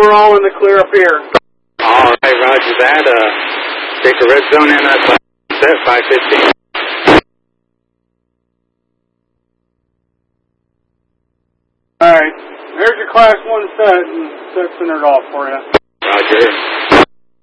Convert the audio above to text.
we're all in the clear up here. All right, roger that. Take the red zone in at set 515. All right, there's your Class 1 set, and that's centered off for you. Roger.